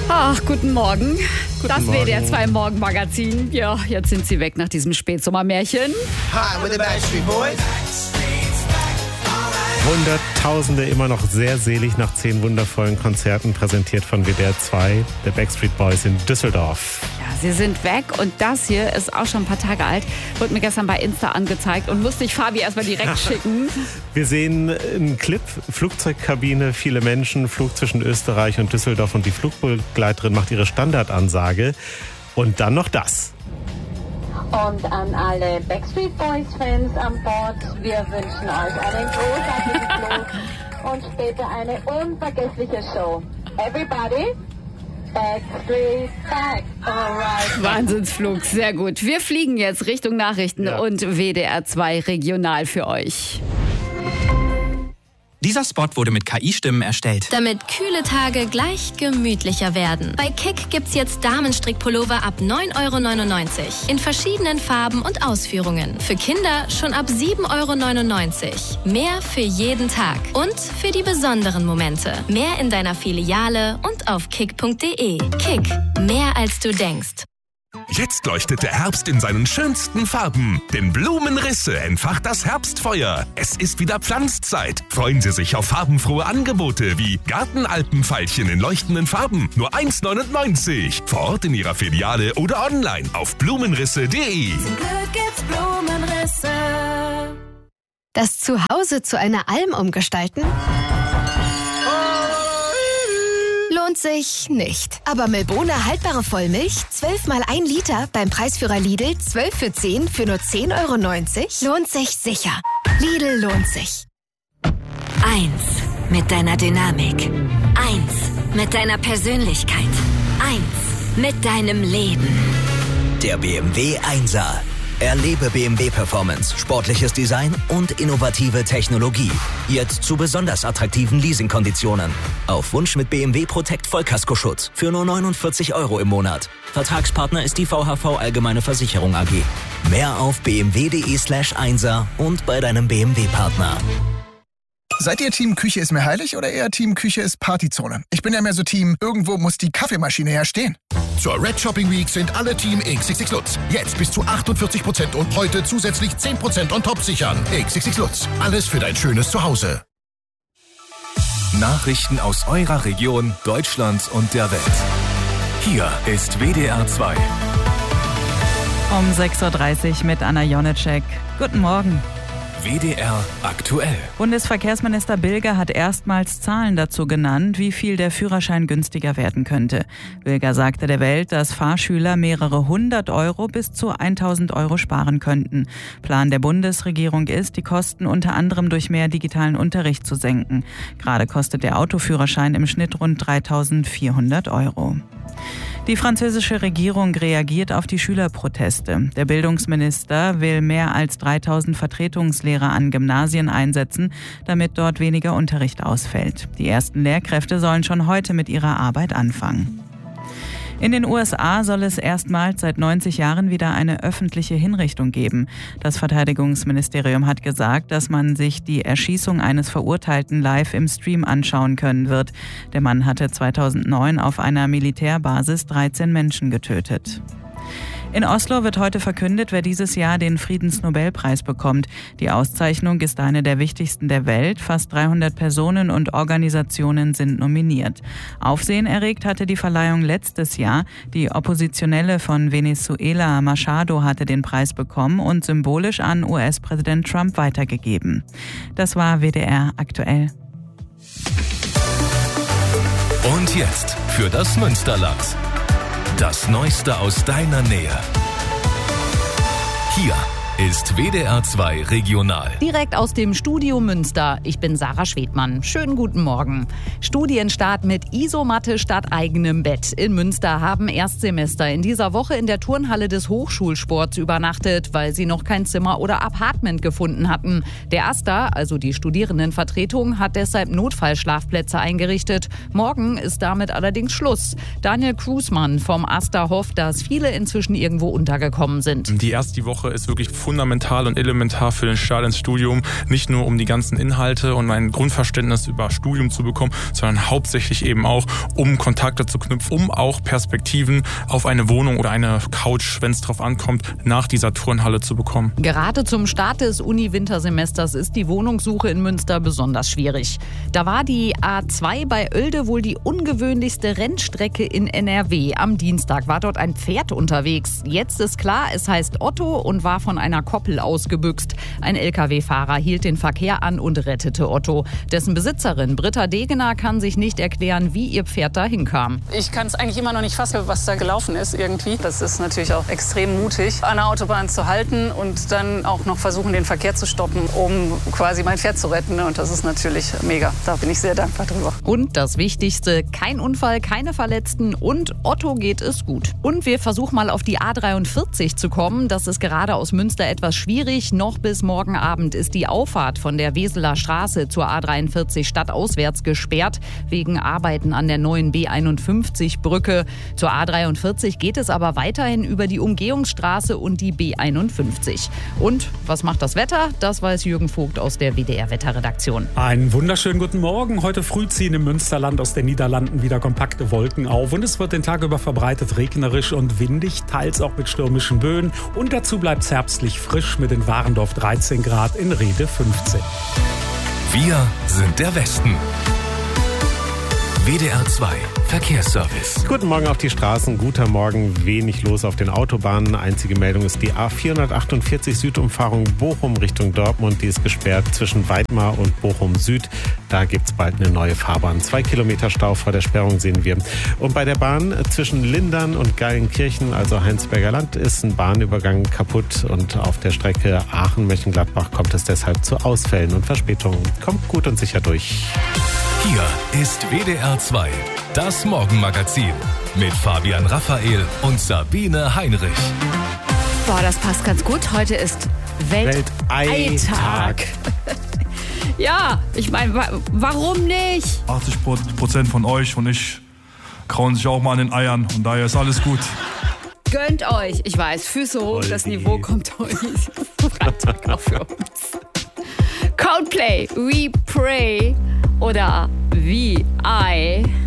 Ach, guten Morgen. Das Morgen. WDR 2 Morgenmagazin. Ja, jetzt sind sie weg nach diesem Spätsommermärchen. Hi, we're the Backstreet Boys. Hunderttausende immer noch sehr selig nach 10 wundervollen Konzerten, präsentiert von WDR 2, der Backstreet Boys in Düsseldorf. Ja, sie sind weg und das hier ist auch schon ein paar Tage alt. Wurde mir gestern bei Insta angezeigt und musste ich Fabi erstmal direkt schicken. Wir sehen einen Clip, Flugzeugkabine, viele Menschen, Flug zwischen Österreich und Düsseldorf und die Flugbegleiterin macht ihre Standardansage. Und dann noch das. Und an alle Backstreet Boys Fans an Bord, wir wünschen euch einen großartigen Flug und später eine unvergessliche Show. Everybody, Backstreet Back, alright. Wahnsinnsflug, sehr gut. Wir fliegen jetzt Richtung Nachrichten und WDR 2 regional für euch. Dieser Spot wurde mit KI-Stimmen erstellt. Damit kühle Tage gleich gemütlicher werden. Bei Kick gibt's jetzt Damenstrickpullover ab 9,99 € in verschiedenen Farben und Ausführungen. Für Kinder schon ab 7,99 €. Mehr für jeden Tag und für die besonderen Momente. Mehr in deiner Filiale und auf kick.de. Kick, mehr als du denkst. Jetzt leuchtet der Herbst in seinen schönsten Farben. Denn Blumenrisse entfacht das Herbstfeuer. Es ist wieder Pflanzzeit. Freuen Sie sich auf farbenfrohe Angebote wie Gartenalpenfeilchen in leuchtenden Farben. Nur 1,99 €. Vor Ort in Ihrer Filiale oder online auf blumenrisse.de. Zum Glück gibt's Blumenrisse. Das Zuhause zu einer Alm umgestalten? Lohnt sich nicht. Aber Milbona haltbare Vollmilch, 12 mal 1 Liter, beim Preisführer Lidl 12 für 10 für nur 10,90 €, lohnt sich sicher. Lidl lohnt sich. 1 mit deiner Dynamik. 1 mit deiner Persönlichkeit. 1 mit deinem Leben. Der BMW 1er. Erlebe BMW Performance, sportliches Design und innovative Technologie. Jetzt zu besonders attraktiven Leasingkonditionen. Auf Wunsch mit BMW Protect Vollkaskoschutz für nur 49 € im Monat. Vertragspartner ist die VHV Allgemeine Versicherung AG. Mehr auf bmw.de/1er und bei deinem BMW-Partner. Seid ihr Team Küche ist mir heilig oder eher Team Küche ist Partyzone? Ich bin ja mehr so Team, irgendwo muss die Kaffeemaschine ja stehen. Zur Red Shopping Week sind alle Team XXX Lutz. Jetzt bis zu 48% und heute zusätzlich 10% on top sichern. XXX Lutz. Alles für dein schönes Zuhause. Nachrichten aus eurer Region, Deutschland und der Welt. Hier ist WDR 2. Um 6:30 Uhr mit Anna Jonitschek. Guten Morgen. WDR aktuell. Bundesverkehrsminister Bilger hat erstmals Zahlen dazu genannt, wie viel der Führerschein günstiger werden könnte. Bilger sagte der Welt, dass Fahrschüler mehrere 100 € bis zu 1.000 € sparen könnten. Plan der Bundesregierung ist, die Kosten unter anderem durch mehr digitalen Unterricht zu senken. Gerade kostet der Autoführerschein im Schnitt rund 3.400 €. Die französische Regierung reagiert auf die Schülerproteste. Der Bildungsminister will mehr als 3.000 Vertretungslehrer an Gymnasien einsetzen, damit dort weniger Unterricht ausfällt. Die ersten Lehrkräfte sollen schon heute mit ihrer Arbeit anfangen. In den USA soll es erstmals seit 90 Jahren wieder eine öffentliche Hinrichtung geben. Das Verteidigungsministerium hat gesagt, dass man sich die Erschießung eines Verurteilten live im Stream anschauen können wird. Der Mann hatte 2009 auf einer Militärbasis 13 Menschen getötet. In Oslo wird heute verkündet, wer dieses Jahr den Friedensnobelpreis bekommt. Die Auszeichnung ist eine der wichtigsten der Welt. Fast 300 Personen und Organisationen sind nominiert. Aufsehen erregt hatte die Verleihung letztes Jahr. Die Oppositionelle von Venezuela, Machado, hatte den Preis bekommen und symbolisch an US-Präsident Trump weitergegeben. Das war WDR aktuell. Und jetzt für das Münsterland. Das Neueste aus deiner Nähe. Hier ist WDR 2 regional. Direkt aus dem Studio Münster. Ich bin Sarah Schwedmann. Schönen guten Morgen. Studienstart mit Isomatte statt eigenem Bett. In Münster haben Erstsemester in dieser Woche in der Turnhalle des Hochschulsports übernachtet, weil sie noch kein Zimmer oder Apartment gefunden hatten. Der AStA, also die Studierendenvertretung, hat deshalb Notfallschlafplätze eingerichtet. Morgen ist damit allerdings Schluss. Daniel Krusmann vom AStA hofft, dass viele inzwischen irgendwo untergekommen sind. Die erste Woche ist wirklich fundamental und elementar für den Start ins Studium. Nicht nur um die ganzen Inhalte und ein Grundverständnis über Studium zu bekommen, sondern hauptsächlich eben auch, um Kontakte zu knüpfen, um auch Perspektiven auf eine Wohnung oder eine Couch, wenn es drauf ankommt, nach dieser Turnhalle zu bekommen. Gerade zum Start des Uni-Wintersemesters ist die Wohnungssuche in Münster besonders schwierig. Da war die A2 bei Oelde wohl die ungewöhnlichste Rennstrecke in NRW. Am Dienstag war dort ein Pferd unterwegs. Jetzt ist klar, es heißt Otto und war von einer Koppel ausgebüxt. Ein Lkw-Fahrer hielt den Verkehr an und rettete Otto. Dessen Besitzerin Britta Degener kann sich nicht erklären, wie ihr Pferd dahin kam. Ich kann es eigentlich immer noch nicht fassen, was da gelaufen ist irgendwie. Das ist natürlich auch extrem mutig, an der Autobahn zu halten und dann auch noch versuchen, den Verkehr zu stoppen, um quasi mein Pferd zu retten. Und das ist natürlich mega. Da bin ich sehr dankbar drüber. Und das Wichtigste, kein Unfall, keine Verletzten und Otto geht es gut. Und wir versuchen mal auf die A43 zu kommen. Das ist gerade aus Münster etwas schwierig. Noch bis morgen Abend ist die Auffahrt von der Weseler Straße zur A43 stadtauswärts gesperrt, wegen Arbeiten an der neuen B51-Brücke. Zur A43 geht es aber weiterhin über die Umgehungsstraße und die B51. Und was macht das Wetter? Das weiß Jürgen Vogt aus der WDR-Wetterredaktion. Einen wunderschönen guten Morgen. Heute früh ziehen im Münsterland aus den Niederlanden wieder kompakte Wolken auf und es wird den Tag über verbreitet regnerisch und windig, teils auch mit stürmischen Böen. Und dazu bleibt es herbstlich frisch mit in Warendorf 13 Grad, in Rhede 15. Wir sind der Westen. WDR 2 Verkehrsservice. Guten Morgen auf die Straßen, guter Morgen, wenig los auf den Autobahnen. Einzige Meldung ist die A448 Südumfahrung Bochum Richtung Dortmund. Die ist gesperrt zwischen Weidmar und Bochum Süd. Da gibt es bald eine neue Fahrbahn. 2 Kilometer Stau vor der Sperrung sehen wir. Und bei der Bahn zwischen Lindern und Geilenkirchen, also Heinsberger Land, ist ein Bahnübergang kaputt. Und auf der Strecke Aachen-Mönchengladbach kommt es deshalb zu Ausfällen und Verspätungen. Kommt gut und sicher durch. Hier ist WDR 2, das Morgenmagazin mit Fabian Raphael und Sabine Heinrich. Boah, das passt ganz gut. Heute ist Welteitag. Ja, ich meine, warum nicht? 80% von euch und ich krauen sich auch mal an den Eiern und daher ist alles gut. Gönnt euch. Ich weiß, Füße hoch, das Niveau kommt heute Freitag auch für uns. Coldplay, We Pray oder VI.